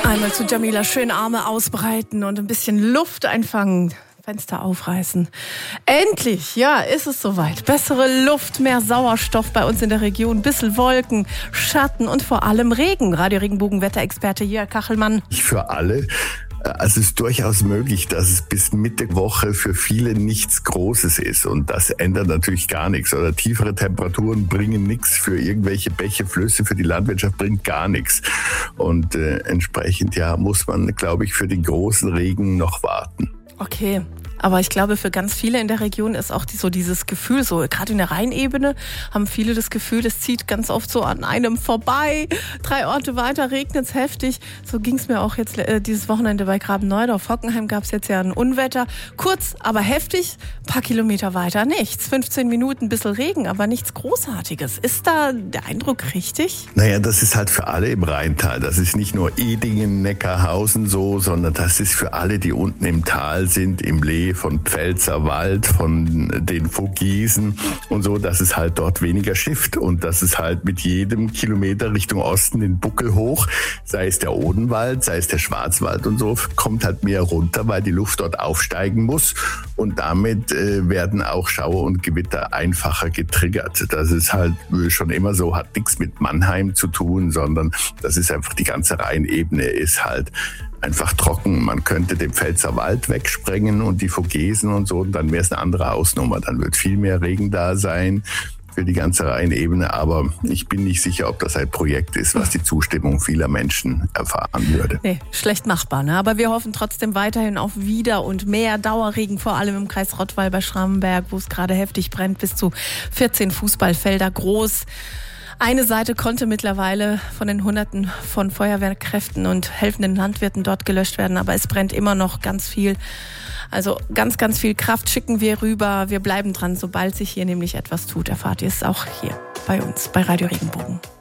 Einmal zu Jamila, schön Arme ausbreiten und ein bisschen Luft einfangen. Fenster aufreißen. Endlich, ja, ist es soweit. Bessere Luft, mehr Sauerstoff bei uns in der Region, bisschen Wolken, Schatten und vor allem Regen. Radio Regenbogen Wetterexperte Jörg Kachelmann. Für alle. Also es ist durchaus möglich, dass es bis Mitte Woche für viele nichts Großes ist. Und das ändert natürlich gar nichts. Oder tiefere Temperaturen bringen nichts für irgendwelche Bäche, Flüsse, für die Landwirtschaft bringt gar nichts. Und entsprechend muss man, glaube ich, für den großen Regen noch warten. Okay, aber ich glaube, für ganz viele in der Region ist auch dieses Gefühl so, gerade in der Rheinebene haben viele das Gefühl, es zieht ganz oft so an einem vorbei. 3 Orte weiter regnet es heftig. So ging es mir auch jetzt dieses Wochenende bei Graben-Neudorf. Hockenheim gab es jetzt ja ein Unwetter. Kurz, aber heftig. Ein paar Kilometer weiter nichts. 15 Minuten, ein bisschen Regen, aber nichts Großartiges. Ist da der Eindruck richtig? Naja, das ist halt für alle im Rheintal. Das ist nicht nur Edingen, Neckarhausen so, sondern das ist für alle, die unten im Tal sind, im Lee, von Pfälzerwald, von den Vogesen und so, dass es halt dort weniger schifft und dass es halt mit jedem Kilometer Richtung Osten den Buckel hoch, sei es der Odenwald, sei es der Schwarzwald und so, kommt halt mehr runter, weil die Luft dort aufsteigen muss und damit werden auch Schauer und Gewitter einfacher getriggert. Das ist halt schon immer so, hat nichts mit Mannheim zu tun, sondern das ist einfach, die ganze Rheinebene ist halt einfach trocken. Man könnte den Pfälzerwald wegsprengen und die Vogesen und so, und dann wäre es eine andere Hausnummer. Dann wird viel mehr Regen da sein für die ganze Rheinebene, aber ich bin nicht sicher, ob das ein Projekt ist, was die Zustimmung vieler Menschen erfahren würde. Nee, schlecht machbar, ne? Aber wir hoffen trotzdem weiterhin auf wieder und mehr Dauerregen, vor allem im Kreis Rottweil bei Schrammenberg, wo es gerade heftig brennt, bis zu 14 Fußballfelder groß. Eine Seite konnte mittlerweile von den Hunderten von Feuerwehrkräften und helfenden Landwirten dort gelöscht werden, aber es brennt immer noch ganz viel. Also ganz, ganz viel Kraft schicken wir rüber. Wir bleiben dran, sobald sich hier nämlich etwas tut. Erfahrt ihr es auch hier bei uns, bei Radio Regenbogen.